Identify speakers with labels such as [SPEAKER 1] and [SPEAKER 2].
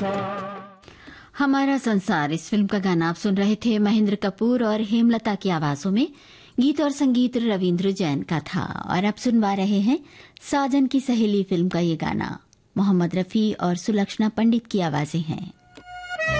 [SPEAKER 1] हमारा संसार, इस फिल्म का गाना आप सुन रहे थे महेंद्र कपूर और हेमलता की आवाजों में। गीत और संगीत रविंद्र जैन का था। और अब सुनवा रहे हैं साजन की सहेली फिल्म का ये गाना। मोहम्मद रफी और सुलक्षणा पंडित की आवाजें हैं।